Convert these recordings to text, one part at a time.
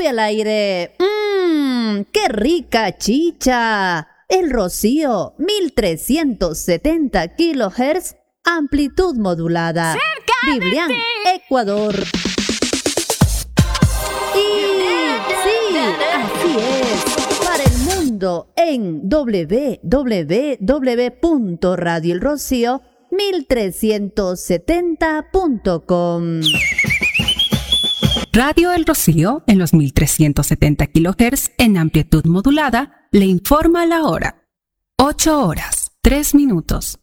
sube al aire. ¡Qué rica chicha! El Rocío, 1370 kHz, amplitud modulada. ¡Cerca Biblián, de ti! Ecuador. Y sí, así es. Para el mundo en www.radioelrocío1370.com. Radio El Rocío, en los 1370 kHz en amplitud modulada, le informa la hora. 8:03.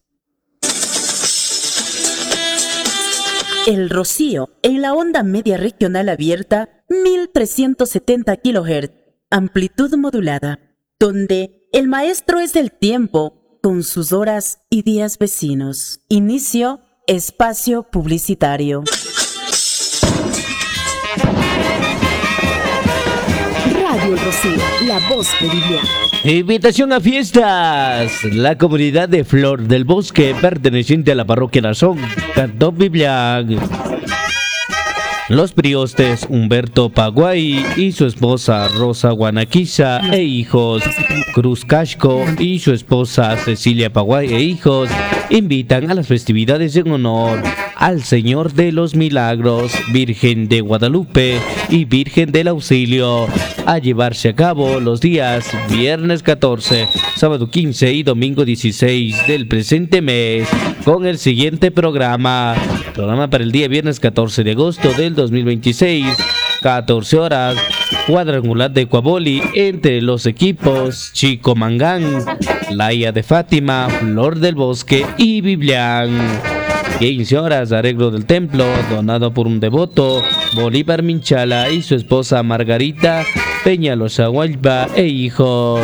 El Rocío, en la onda media regional abierta, 1370 kHz, amplitud modulada, donde el maestro es el tiempo, con sus horas y días vecinos. Inicio, espacio publicitario. Radio El Rocío, la voz de Biblián. Invitación a fiestas. La comunidad de Flor del Bosque, perteneciente a la parroquia Nazón, cantó Biblián. Los priostes Humberto Paguay y su esposa Rosa Guanaquiza e hijos, Cruz Casco y su esposa Cecilia Paguay e hijos, invitan a las festividades en honor al Señor de los Milagros, Virgen de Guadalupe y Virgen del Auxilio, a llevarse a cabo los días viernes 14, sábado 15 y domingo 16 del presente mes, con el siguiente programa para el día viernes 14 de agosto del 2026, 14 horas, cuadrangular de Cuaboli entre los equipos Chico Mangán, Laia de Fátima, Flor del Bosque y Biblián. 15 horas, arreglo del templo, donado por un devoto, Bolívar Minchala y su esposa Margarita Peñalosa Hualpa e hijos.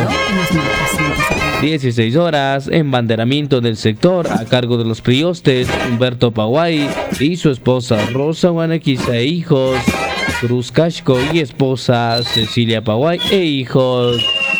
16 horas, embanderamiento del sector a cargo de los priostes Humberto Paguay y su esposa Rosa Guanaquiza e hijos, Cruz Casco y esposa Cecilia Paguay e hijos.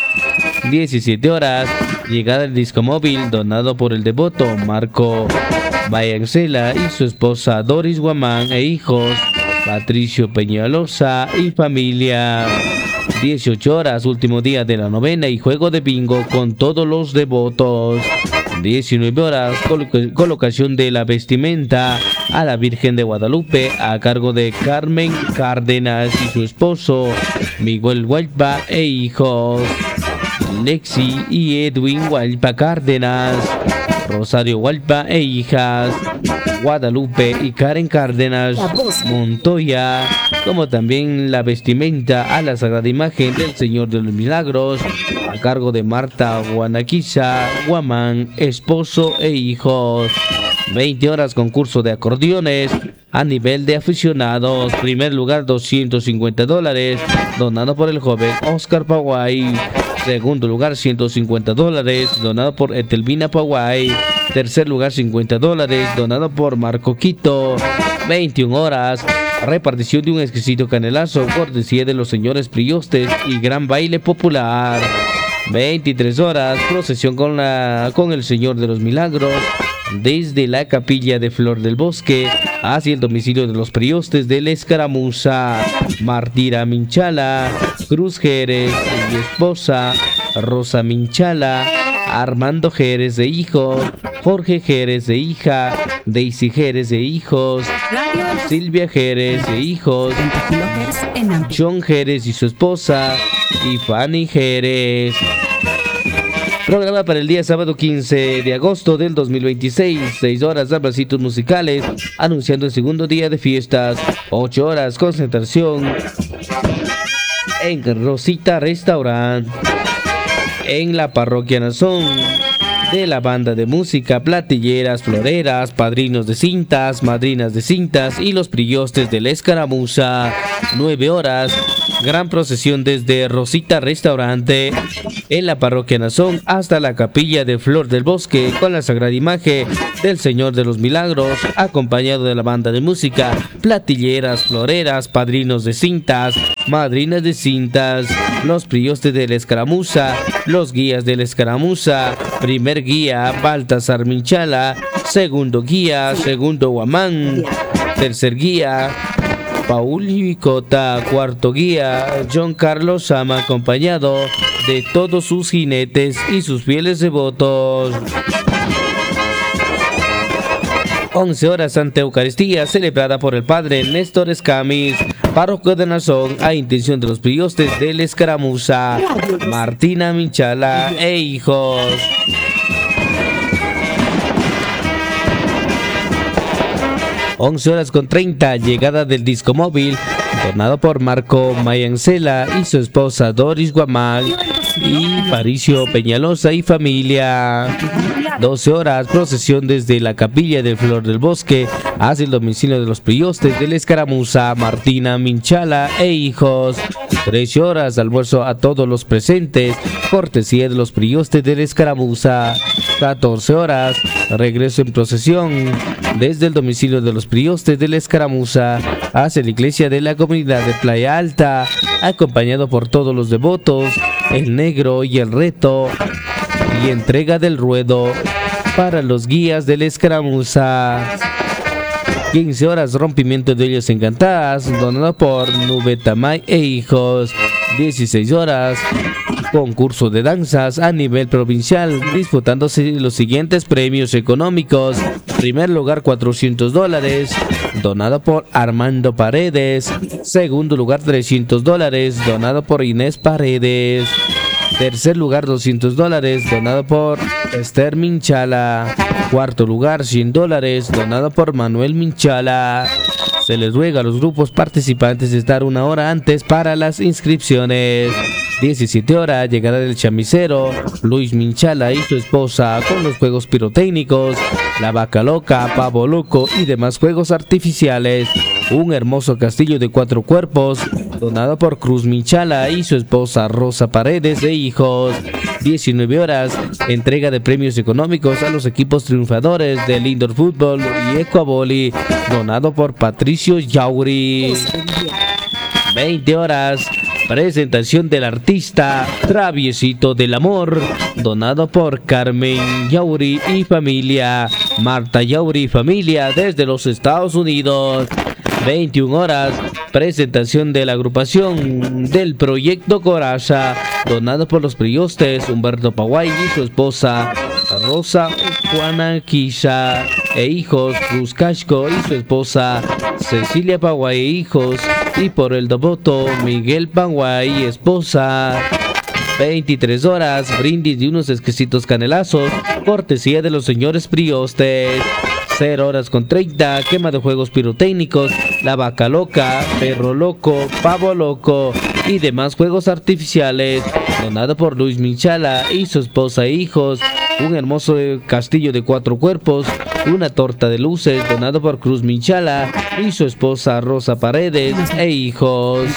17 horas, llegada del disco móvil donado por el devoto Marco Bayancela y su esposa Doris Guamán e hijos, Patricio Peñalosa y familia. 18 horas, último día de la novena y juego de bingo con todos los devotos. 19 horas, colocación de la vestimenta a la Virgen de Guadalupe a cargo de Carmen Cárdenas y su esposo Miguel Hualpa e hijos, Lexi y Edwin Hualpa Cárdenas, Rosario Hualpa e hijas, Guadalupe y Karen Cárdenas Montoya, como también la vestimenta a la Sagrada Imagen del Señor de los Milagros a cargo de Marta Guanaquiza Guamán, esposo e hijos. 20 horas, concurso de acordeones a nivel de aficionados. Primer lugar, $250, donado por el joven Oscar Paguay. Segundo lugar, $150, donado por Etelvina Paguay. Tercer lugar, $50, donado por Marco Quito. 21 horas, repartición de un exquisito canelazo, cortesía de los señores priostes y gran baile popular. 23 horas, procesión con el Señor de los Milagros, desde la capilla de Flor del Bosque hacia el domicilio de los priostes de la Escaramuza. Martira Minchala, Cruz Jerez y esposa, Rosa Minchala, Armando Jerez de hijo, Jorge Jerez de hija, Daisy Jerez de hijos, Silvia Jerez de hijos, John Jerez y su esposa y Fanny Jerez. Programa para el día sábado 15 de agosto del 2026, 6 horas abracitos musicales, anunciando el segundo día de fiestas. 8 horas, concentración en Rosita Restaurant, en la parroquia Nazón, de la banda de música, platilleras, floreras, padrinos de cintas, madrinas de cintas y los priostes de la Escaramuza. 9 horas, gran procesión desde Rosita Restaurante en la parroquia Nazón hasta la capilla de Flor del Bosque con la Sagrada Imagen del Señor de los Milagros, acompañado de la banda de música, platilleras, floreras, padrinos de cintas, madrinas de cintas, los priostes de la Escaramuza, los guías de la Escaramuza, primer guía Baltasar Minchala, segundo guía, segundo Guamán, tercer guía Paul Vicota, cuarto guía, John Carlos Sama, acompañado de todos sus jinetes y sus fieles devotos. 11 horas Santa Eucaristía, celebrada por el Padre Néstor Escamis, párroco de Nazón, a intención de los priostes de la Escaramuza, Martina Minchala e hijos. 11:30, llegada del disco móvil, donado por Marco Mayancela y su esposa Doris Guamán y Paricio Peñalosa y familia. 12 horas, procesión desde la capilla de Flor del Bosque hacia el domicilio de los priostes de la Escaramuza, Martina Minchala e hijos. 13 horas, almuerzo a todos los presentes, cortesía de los priostes de la Escaramuza. 14 horas, regreso en procesión desde el domicilio de los priostes de la Escaramuza hacia la iglesia de la comunidad de Playa Alta, acompañado por todos los devotos, el negro y el reto, y entrega del ruedo para los guías de la Escaramuza. 15 horas, rompimiento de ollas encantadas, donado por Nube Tamay e hijos. 16 horas, concurso de danzas a nivel provincial, disputándose los siguientes premios económicos. Primer lugar, $400, donado por Armando Paredes. Segundo lugar, $300, donado por Inés Paredes. Tercer lugar, $200, donado por Esther Minchala. Cuarto lugar, $100, donado por Manuel Minchala. Se les ruega a los grupos participantes estar 1 hora antes para las inscripciones. 17 horas, llegada del chamisero Luis Minchala y su esposa con los juegos pirotécnicos, la vaca loca, pavo loco y demás juegos artificiales. Un hermoso castillo de 4 cuerpos, donado por Cruz Minchala y su esposa Rosa Paredes e hijos. 19 horas, entrega de premios económicos a los equipos triunfadores del Indoor Fútbol y Ecuaboli, donado por Patricio Yauri. 20 horas, presentación del artista Traviesito del Amor, donado por Carmen Yauri y familia, Marta Yauri y familia desde los Estados Unidos. 21 horas, presentación de la agrupación del Proyecto Coraza, donado por los priostes Humberto Paguay y su esposa Rosa Juana Quisha e hijos, Cruz Casco y su esposa Cecilia Paguay e hijos, y por el devoto Miguel Paguay y esposa. 23 horas, brindis de unos exquisitos canelazos, cortesía de los señores priostes. 0:30, quema de juegos pirotécnicos, la vaca loca, perro loco, pavo loco y demás juegos artificiales, donado por Luis Minchala y su esposa e hijos. Un hermoso castillo de 4 cuerpos, una torta de luces, donado por Cruz Minchala y su esposa Rosa Paredes e hijos.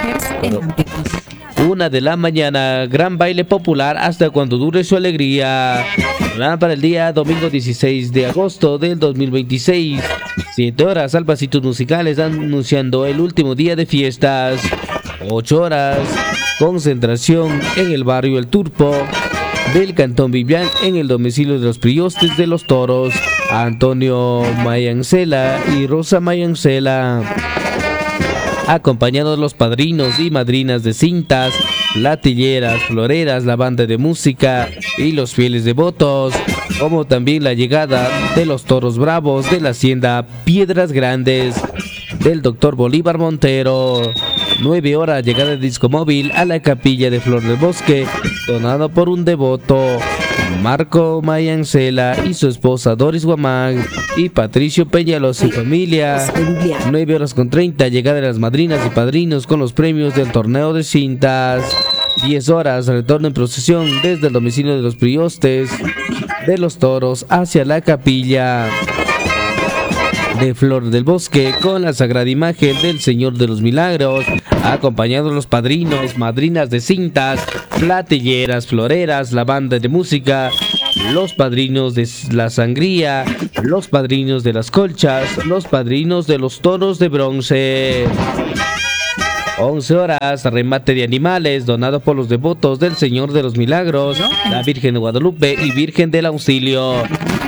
1 de la mañana, gran baile popular hasta cuando dure su alegría. Para el día domingo 16 de agosto del 2026. 7 horas, albasitos musicales anunciando el último día de fiestas. 8 horas, concentración en el barrio El Turpo del Cantón Vivian en el domicilio de los priostes de los toros, Antonio Mayancela y Rosa Mayancela, acompañados de los padrinos y madrinas de cintas, latilleras, floreras, la banda de música y los fieles devotos, como también la llegada de los toros bravos de la hacienda Piedras Grandes del Dr. Bolívar Montero. 9 horas, llegada de disco móvil a la capilla de Flor del Bosque, donado por un devoto, Marco Mayancela y su esposa Doris Guamán y Patricio Peñalosa y familia. 9:30, llegada de las madrinas y padrinos con los premios del torneo de cintas. 10 horas, retorno en procesión desde el domicilio de los priostes de los toros hacia la capilla de Flor del Bosque con la sagrada imagen del Señor de los Milagros, acompañados los padrinos, madrinas de cintas, platilleras, floreras, la banda de música, los padrinos de la sangría, los padrinos de las colchas, los padrinos de los toros de bronce. 11 horas, remate de animales, donado por los devotos del Señor de los Milagros, la Virgen de Guadalupe y Virgen del Auxilio.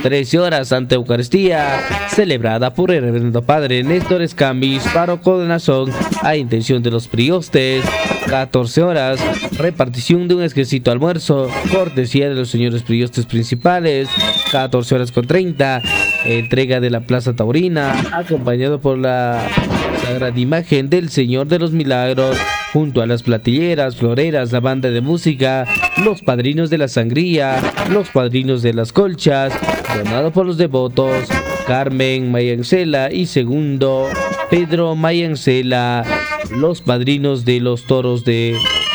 13 horas, Santa Eucaristía, celebrada por el Reverendo Padre Néstor Escamis, párroco de Nazón, a intención de los priostes. 14 horas, repartición de un exquisito almuerzo, cortesía de los señores priostes principales. 14 horas con 30, entrega de la Plaza Taurina, acompañado por la Sagrada Imagen del Señor de los Milagros, junto a las platilleras, floreras, la banda de música, los padrinos de la sangría, los padrinos de las colchas, donado por los devotos Carmen Mayancela y segundo Pedro Mayancela, los padrinos de los toros de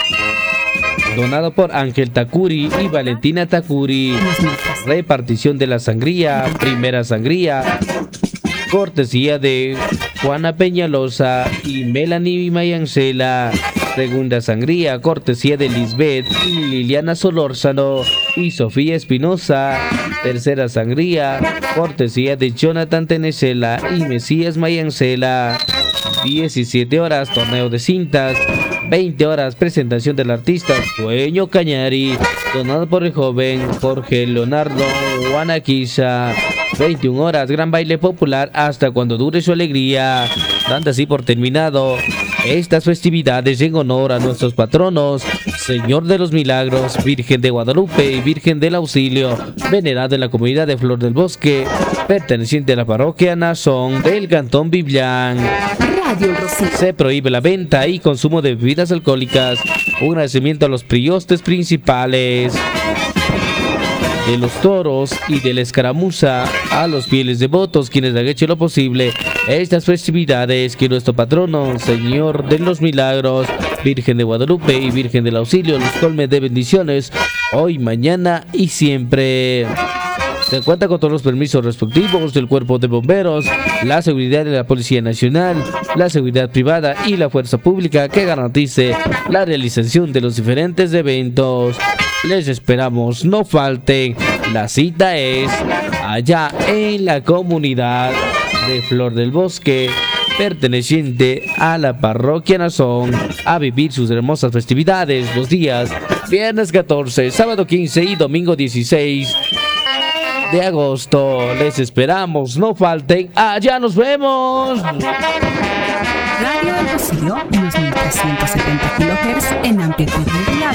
donado por Ángel Takuri y Valentina Takuri. Repartición de la sangría, primera sangría, cortesía de Juana Peñalosa y Melanie Mayancela. Segunda sangría, cortesía de Lisbeth y Liliana Solórzano y Sofía Espinosa. Tercera sangría, cortesía de Jonathan Tenecela y Mesías Mayancela. 17 horas, torneo de cintas. 20 horas, presentación del artista Sueño Cañari, donado por el joven Jorge Leonardo Guanaquiza. 21 horas, gran baile popular hasta cuando dure su alegría, dando así por terminado estas festividades en honor a nuestros patronos, Señor de los Milagros, Virgen de Guadalupe y Virgen del Auxilio, venerado en la comunidad de Flor del Bosque, perteneciente a la parroquia Nazón del Cantón Biblián. Radio El Rocío. Se prohíbe la venta y consumo de bebidas alcohólicas. Un agradecimiento a los priostes principales de los toros y de la escaramuza, a los fieles devotos quienes han hecho lo posible estas festividades, que nuestro patrono, Señor de los Milagros, Virgen de Guadalupe y Virgen del Auxilio, los colme de bendiciones hoy, mañana y siempre. Se cuenta con todos los permisos respectivos del Cuerpo de Bomberos, la seguridad de la Policía Nacional, la seguridad privada y la fuerza pública que garantice la realización de los diferentes eventos. Les esperamos, no falten. La cita es allá en la comunidad de Flor del Bosque, perteneciente a la parroquia Nazón, a vivir sus hermosas festividades los días viernes 14, sábado 15 y domingo 16 de agosto. Les esperamos, no falten. Allá nos vemos. Radio El Rocío en los 1370 kHz en amplitud modulada.